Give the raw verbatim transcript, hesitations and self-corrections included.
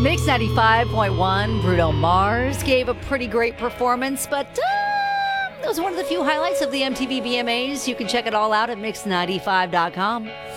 Mix ninety-five point one, Bruno Mars gave a pretty great performance, but uh, that was one of the few highlights of the M T V V M As. You can check it all out at mix ninety-five dot com.